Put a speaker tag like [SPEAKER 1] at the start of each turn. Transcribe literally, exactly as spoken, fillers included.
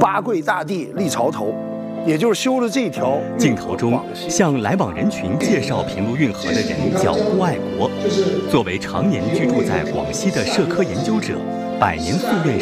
[SPEAKER 1] 八跪大地立潮头，也就是修了这条。
[SPEAKER 2] 镜头中，向来往人群介绍平陆运河的人叫郭爱国。作为常年居住在广西的社科研究者，百年夙愿